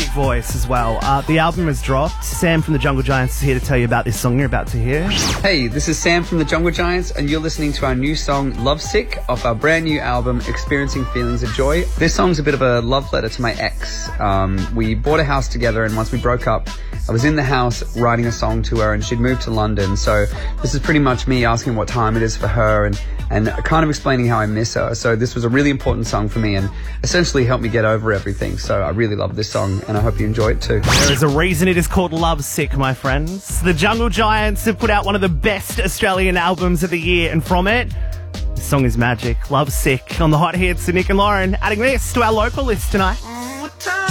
voice as well. The album has dropped. Sam from the Jungle Giants is here to tell you about this song you're about to hear. Hey, this is Sam from the Jungle Giants, and you're listening to our new song, Lovesick, off our brand new album, Experiencing Feelings of Joy. This song's a bit of a love letter to my ex. We bought a house together, and once we broke up, I was in the house writing a song to her, and she'd moved to London. So this is pretty much me asking what time it is for her and kind of explaining how I miss her. So this was a really important song for me and essentially helped me get over everything. So I really love this song, and I hope you enjoy it too. There is a reason it is called Lovesick, my friends. The Jungle Giants have put out one of the best Australian albums of the year, and from it, the song is magic. Lovesick on the Hot Hits. Nick and Lauren adding this to our local list tonight.